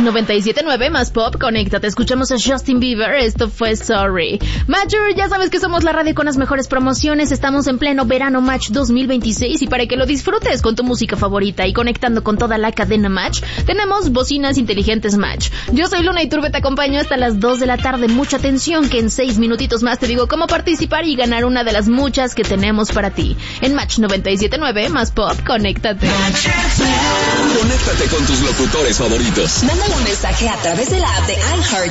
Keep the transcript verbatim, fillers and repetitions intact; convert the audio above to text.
noventa y siete punto nueve más pop, conéctate. Escuchamos a Justin Bieber, esto fue Sorry. Matcher, ya sabes que somos la radio con las mejores promociones. Estamos en pleno verano Match dos mil veintiséis y para que lo disfrutes con tu música favorita y conectando con toda la cadena Match, tenemos bocinas inteligentes Match. Yo soy Luna Iturbe, te acompaño hasta las dos de la tarde. Mucha atención que en seis minutitos más te digo cómo participar y ganar una de las muchas que tenemos para ti. En Match noventa y siete punto nueve más pop, conéctate. Conéctate con tus locutores favoritos. Mándale un mensaje a través de la app de iHeart